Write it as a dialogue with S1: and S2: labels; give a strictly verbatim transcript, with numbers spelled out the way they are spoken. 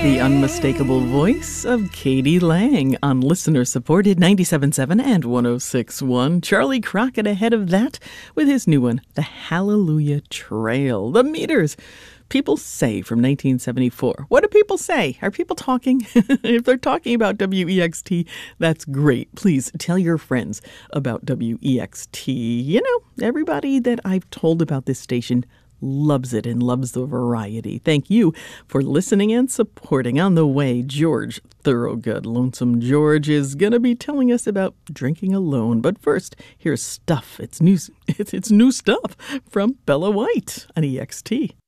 S1: The unmistakable voice of Katie Lang on listener-supported ninety-seven point seven and one oh six point one. Charlie Crockett ahead of that with his new one, The Hallelujah Trail. The Meters. People Say from nineteen seventy-four. What do people say? Are people talking? If they're talking about W E X T, that's great. Please tell your friends about W E X T. You know, everybody that I've told about this station loves it and loves the variety. Thank you for listening and supporting. On the way, George Thorogood, Lonesome George, is going to be telling us about drinking alone. But first, here's stuff. It's new, it's, it's new stuff from Bella White on E X T.